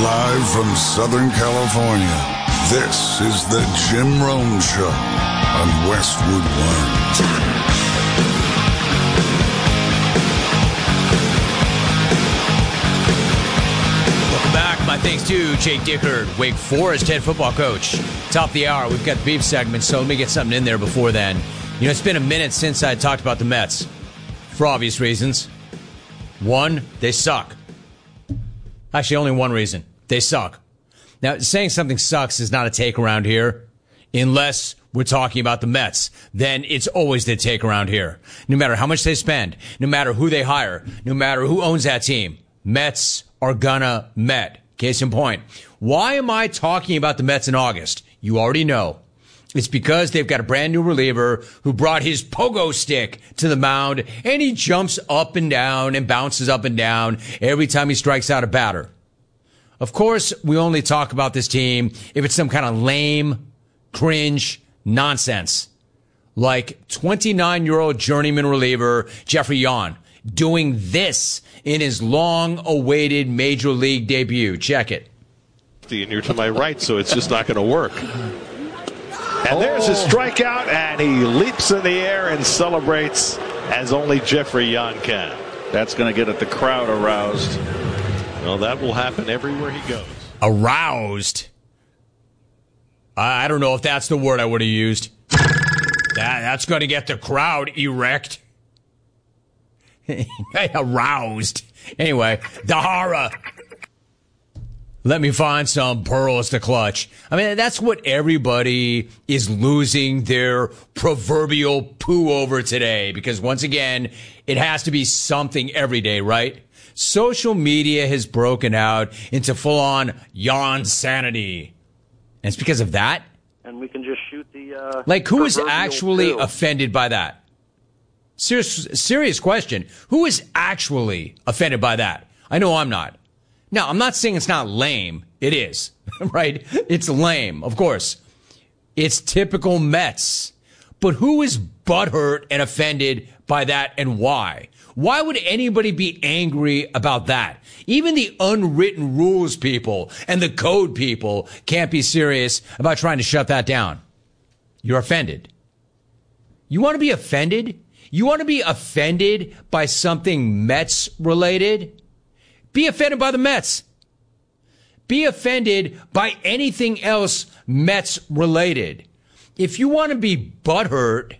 Live from Southern California, this is the Jim Rome Show on Westwood One. My thanks to Jake Dickert, Wake Forest head football coach. Top of the hour, we've got the beef segment, so let me get something in there before then. You know, it's been a minute since I talked about the Mets, for obvious reasons. One, they suck. Actually, only one reason. They suck. Now, saying something sucks is not a take around here, unless we're talking about the Mets. Then it's always the take around here. No matter how much they spend, no matter who they hire, no matter who owns that team, Mets are gonna Met. Case in point, why am I talking about the Mets in August? You already know. It's because they've got a brand new reliever who brought his pogo stick to the mound, and he jumps up and down and bounces up and down every time he strikes out a batter. Of course, we only talk about this team if it's some kind of lame, cringe nonsense. Like 29-year-old journeyman reliever Jeffrey Yon doing this in his long-awaited Major League debut. Check it. And you're to my right, so it's just not going to work. And there's his strikeout, and he leaps in the air and celebrates as only Jeffrey Yon can. That's going to get the crowd aroused. Well, that will happen everywhere he goes. Aroused? I don't know if that's the word I would have used. That's going to get the crowd erect. Aroused. Anyway, Dahara. Let me find some pearls to clutch. I mean, that's what everybody is losing their proverbial poo over today. Because once again, it has to be something every day, right? Social media has broken out into full-on yawn sanity. And it's because of that? And we can just shoot the like, who is proverbial actually poo. offended by that? Serious question. Who is actually offended by that? I know I'm not. Now, I'm not saying it's not lame. It is, right? It's lame, of course. It's typical Mets. But who is butthurt and offended by that, and why? Why would anybody be angry about that? Even the unwritten rules people and the code people can't be serious about trying to shut that down. You're offended. You want to be offended? You want to be offended by something Mets related? Be offended by the Mets. Be offended by anything else Mets related. If you want to be butthurt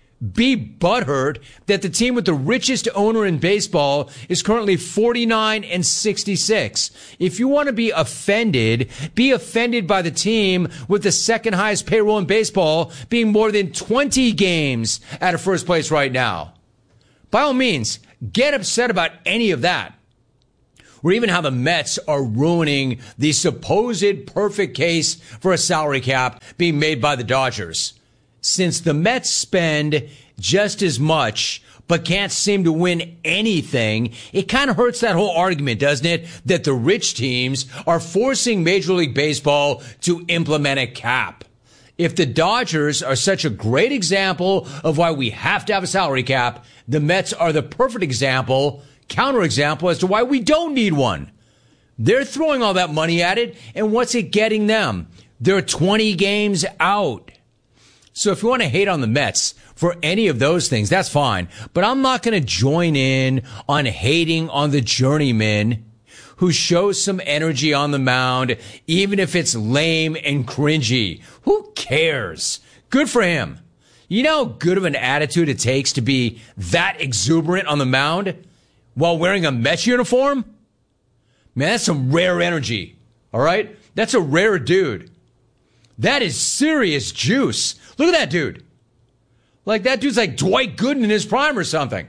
that the team with the richest owner in baseball is currently 49-66. If you want to be offended by the team with the second highest payroll in baseball being more than 20 games out of first place right now. By all means, get upset about any of that. Or even how the Mets are ruining the supposed perfect case for a salary cap being made by the Dodgers. Since the Mets spend just as much but can't seem to win anything, it kind of hurts that whole argument, doesn't it? That the rich teams are forcing Major League Baseball to implement a cap. If the Dodgers are such a great example of why we have to have a salary cap, the Mets are the perfect counterexample as to why we don't need one. They're throwing all that money at it, and what's it getting them? They're 20 games out. So if you want to hate on the Mets for any of those things, that's fine. But I'm not going to join in on hating on the journeyman who shows some energy on the mound, even if it's lame and cringy. Who cares? Good for him. You know how good of an attitude it takes to be that exuberant on the mound while wearing a Mets uniform? Man, that's some rare energy, all right? That's a rare dude. That is serious juice. Look at that dude. Like, that dude's like Dwight Gooden in his prime or something.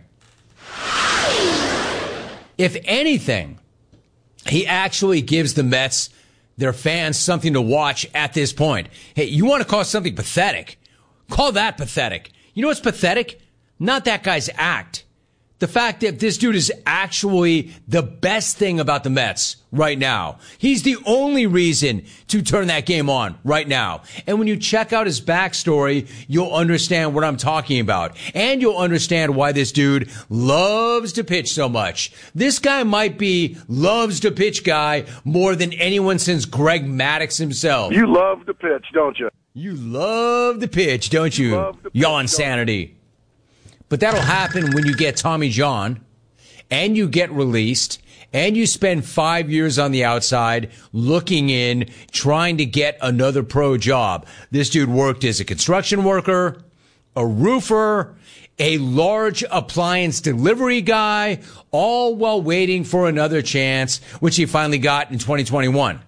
If anything, he actually gives the Mets, their fans, something to watch at this point. Hey, you want to call something pathetic? Call that pathetic. You know what's pathetic? Not that guy's act. The fact that this dude is actually the best thing about the Mets right now. He's the only reason to turn that game on right now. And when you check out his backstory, you'll understand what I'm talking about. And you'll understand why this dude loves to pitch so much. This guy might be loves to pitch guy more than anyone since Greg Maddux himself. You love to pitch, don't you? You love the pitch, don't you? Yawn sanity. But that'll happen when you get Tommy John and you get released and you spend 5 years on the outside looking in, trying to get another pro job. This dude worked as a construction worker, a roofer, a large appliance delivery guy, all while waiting for another chance, which he finally got in 2021.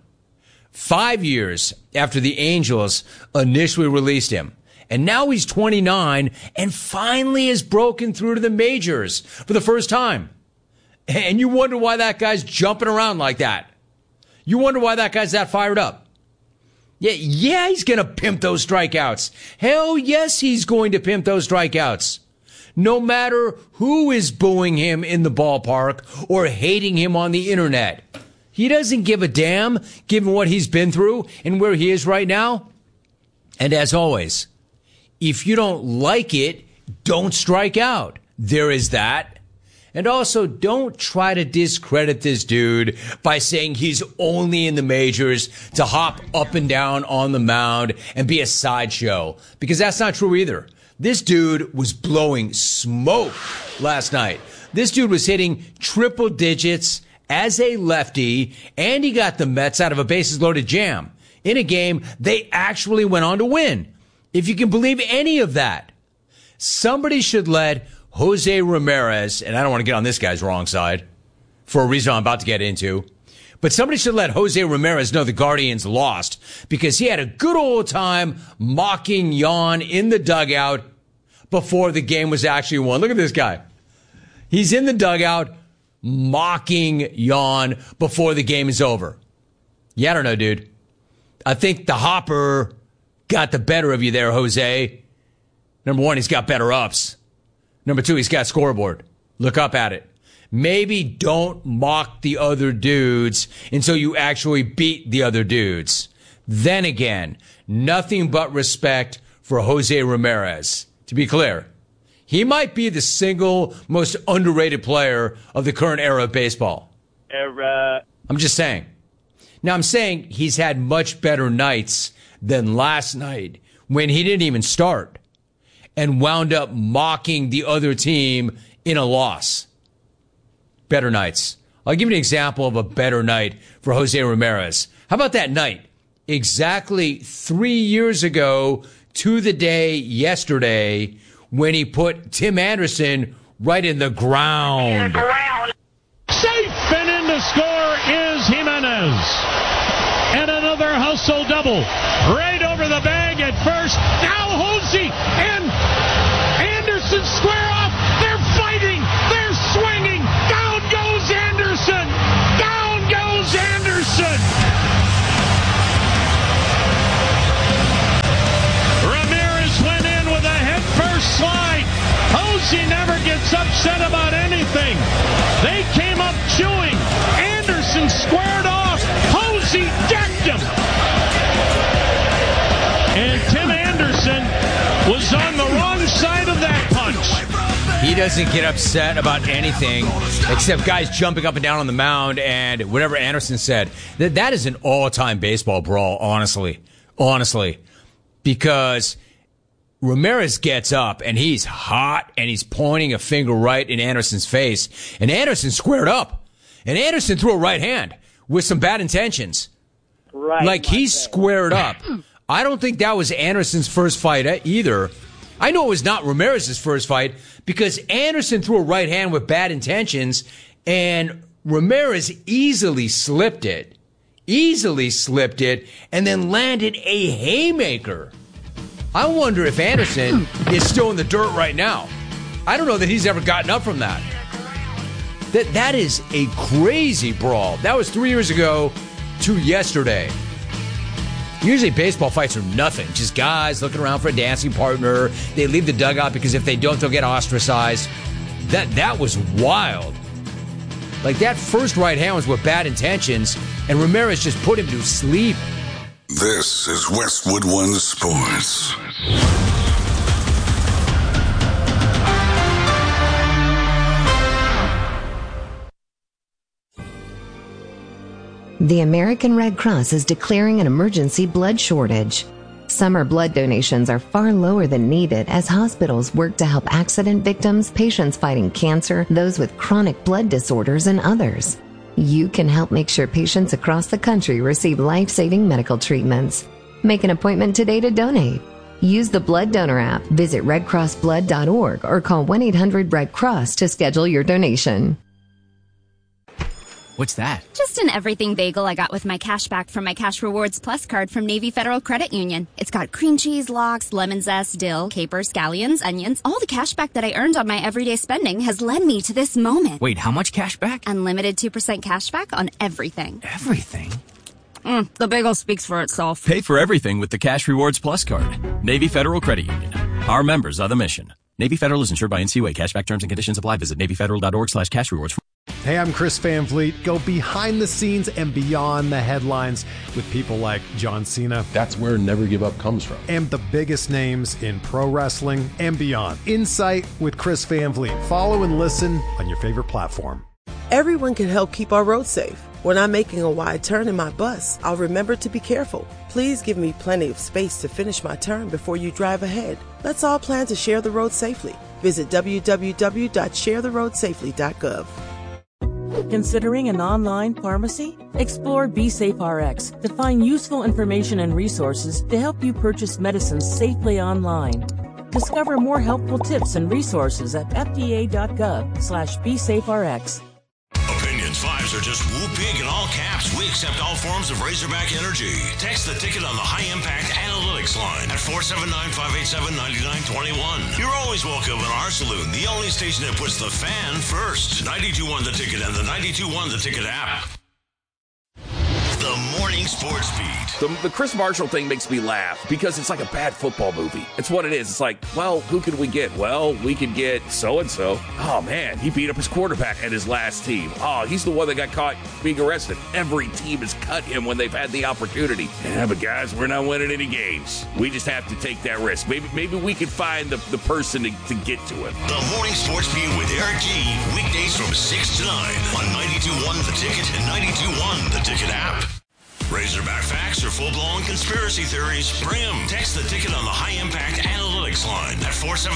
5 years after the Angels initially released him. And now he's 29 and finally has broken through to the majors for the first time. And you wonder why that guy's jumping around like that. You wonder why that guy's that fired up. Yeah, he's going to pimp those strikeouts. Hell yes, he's going to pimp those strikeouts. No matter who is booing him in the ballpark or hating him on the internet. He doesn't give a damn given what he's been through and where he is right now. And as always, if you don't like it, don't strike out. There is that. And also, don't try to discredit this dude by saying he's only in the majors to hop up and down on the mound and be a sideshow. Because that's not true either. This dude was blowing smoke last night. This dude was hitting triple digits as a lefty, and he got the Mets out of a bases-loaded jam in a game they actually went on to win. If you can believe any of that, somebody should let Jose Ramirez, and I don't want to get on this guy's wrong side for a reason I'm about to get into, but somebody should let Jose Ramirez know the Guardians lost because he had a good old time mocking Yan in the dugout before the game was actually won. Look at this guy. He's in the dugout mocking Yan before the game is over. Yeah, I don't know, dude. I think the hopper got the better of you there, Jose. Number one, he's got better ups. Number two, he's got scoreboard. Look up at it. Maybe don't mock the other dudes until you actually beat the other dudes. Then again, nothing but respect for Jose Ramirez. To be clear, he might be the single most underrated player of the current era of baseball. I'm just saying. Now, I'm saying he's had much better nights than last night when he didn't even start and wound up mocking the other team in a loss. Better nights. I'll give you an example of a better night for Jose Ramirez. How about that night? Exactly 3 years ago to the day yesterday when he put Tim Anderson right in the ground. Safe and in to score is Jimenez. And another hustle double. Right over the bag at first. Now Hosey and Anderson square off. They're fighting. They're swinging. Down goes Anderson. Down goes Anderson. Ramirez went in with a head-first slide. Hosey never gets upset about anything. They came up chewing. Anderson squared off. Hosey decked him. And Tim Anderson was on the wrong side of that punch. He doesn't get upset about anything except guys jumping up and down on the mound and whatever Anderson said. That is an all-time baseball brawl, honestly. Honestly. Because Ramirez gets up and he's hot and he's pointing a finger right in Anderson's face. And Anderson squared up. And Anderson threw a right hand with some bad intentions. Right. Like he squared up. I don't think that was Anderson's first fight either. I know it was not Ramirez's first fight because Anderson threw a right hand with bad intentions and Ramirez easily slipped it, and then landed a haymaker. I wonder if Anderson is still in the dirt right now. I don't know that he's ever gotten up from that. That is a crazy brawl. That was 3 years ago to yesterday. Usually baseball fights are nothing. Just guys looking around for a dancing partner. They leave the dugout because if they don't, they'll get ostracized. That was wild. Like, that first right hand was with bad intentions, and Ramirez just put him to sleep. This is Westwood One Sports. The American Red Cross is declaring an emergency blood shortage. Summer blood donations are far lower than needed as hospitals work to help accident victims, patients fighting cancer, those with chronic blood disorders, and others. You can help make sure patients across the country receive life-saving medical treatments. Make an appointment today to donate. Use the Blood Donor app, visit redcrossblood.org, or call 1-800-RED-CROSS to schedule your donation. What's that? Just an everything bagel I got with my cash back from my Cash Rewards Plus card from Navy Federal Credit Union. It's got cream cheese, lox, lemon zest, dill, capers, scallions, onions. All the cash back that I earned on my everyday spending has led me to this moment. Wait, how much cash back? Unlimited 2% cash back on everything. Everything? The bagel speaks for itself. Pay for everything with the Cash Rewards Plus card. Navy Federal Credit Union. Our members are the mission. Navy Federal is insured by NCUA. Cashback terms and conditions apply. Visit NavyFederal.org/cashrewards. Hey, I'm Chris Van Vliet. Go behind the scenes and beyond the headlines with people like John Cena. That's where Never Give Up comes from. And the biggest names in pro wrestling and beyond. Insight with Chris Van Vliet. Follow and listen on your favorite platform. Everyone can help keep our roads safe. When I'm making a wide turn in my bus, I'll remember to be careful. Please give me plenty of space to finish my turn before you drive ahead. Let's all plan to share the road safely. Visit www.sharetheroadsafely.gov. Considering an online pharmacy? Explore BeSafeRx to find useful information and resources to help you purchase medicines safely online. Discover more helpful tips and resources at fda.gov/BeSafeRx. Opinions 5s are just whoop big in all caps. We accept all forms of Razorback energy. Text the ticket on the High Impact Analytics line at 479-587-9921. You're always welcome in our saloon, the only station that puts the fan first. 92.1 The Ticket and the 92.1 The Ticket app. The Morning Sports Beat. The Chris Marshall thing makes me laugh because it's like a bad football movie. It's what it is. It's like, well, who could we get? Well, we could get so-and-so. Oh, man, he beat up his quarterback at his last team. Oh, he's the one that got caught being arrested. Every team has cut him when they've had the opportunity. Yeah, but guys, we're not winning any games. We just have to take that risk. Maybe we could find the person to get to him. The Morning Sports Beat with Eric G. Weekdays from 6 to 9 on 92.1 The Ticket and 92.1 The Ticket app. Razorback facts or full-blown conspiracy theories? Bring them. Text the ticket on the High Impact Analytics line at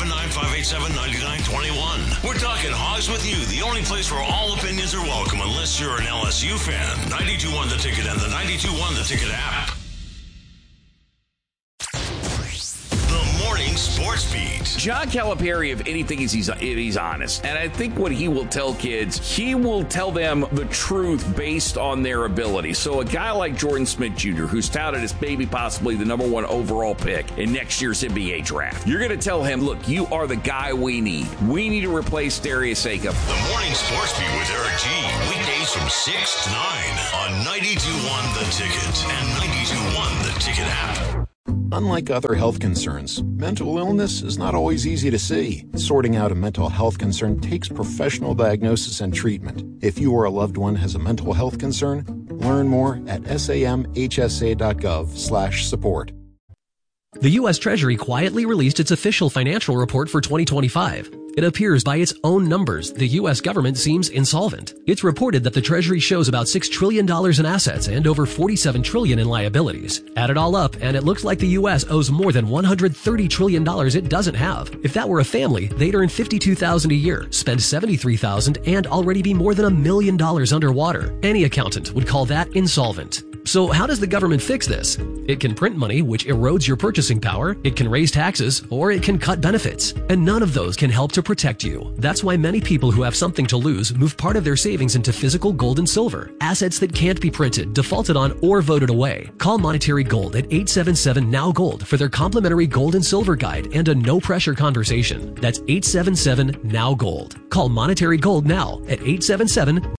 479-587-9921. We're talking hogs with you, the only place where all opinions are welcome unless you're an LSU fan. 92.1 The Ticket and the 92.1 The Ticket app. Morning Sports Beat. John Calipari, if anything, he's honest. And I think what he will tell kids, he will tell them the truth based on their ability. So a guy like Jordan Smith Jr., who's touted as maybe possibly the number 1 overall pick in next year's NBA draft, you're going to tell him, look, you are the guy we need. We need to replace Darius Akam. The Morning Sports Beat with Eric G. Weekdays from 6 to 9 on 92.1 The Ticket and 92.1 The Ticket app. Unlike other health concerns, mental illness is not always easy to see. Sorting out a mental health concern takes professional diagnosis and treatment. If you or a loved one has a mental health concern, learn more at samhsa.gov/support. The U.S. Treasury quietly released its official financial report for 2025. It appears by its own numbers, the U.S. government seems insolvent. It's reported that the Treasury shows about $6 trillion in assets and over $47 trillion in liabilities. Add it all up, and it looks like the U.S. owes more than $130 trillion it doesn't have. If that were a family, they'd earn $52,000 a year, spend $73,000, and already be more than $1 million underwater. Any accountant would call that insolvent. So how does the government fix this? It can print money, which erodes your purchasing power, it can raise taxes, or it can cut benefits. And none of those can help to protect you. That's why many people who have something to lose move part of their savings into physical gold and silver, assets that can't be printed, defaulted on, or voted away. Call Monetary Gold at 877-NOW-GOLD for their complimentary gold and silver guide and a no-pressure conversation. That's 877-NOW-GOLD. Call Monetary Gold now at 877-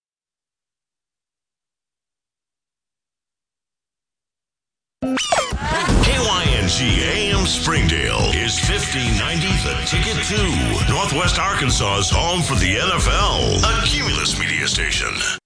WRNG AM Springdale is 1590 The Ticket 2, Northwest Arkansas's home for the NFL, a Cumulus media station.